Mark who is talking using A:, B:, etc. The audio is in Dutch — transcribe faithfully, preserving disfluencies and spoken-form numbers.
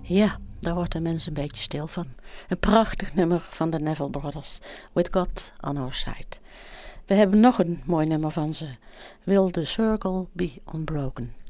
A: Ja, daar wordt de mens een beetje stil van. Een prachtig nummer van de Neville Brothers. With God on our side. We hebben nog een mooi nummer van ze. Will the circle be unbroken?